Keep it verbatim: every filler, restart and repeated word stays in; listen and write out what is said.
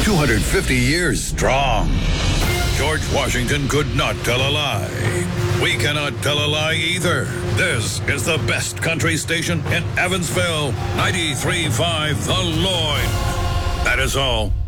two hundred fifty years strong. George Washington could not tell a lie. We cannot tell a lie either. This is the best country station in Evansville. ninety-three point five The Lloyd. That is all.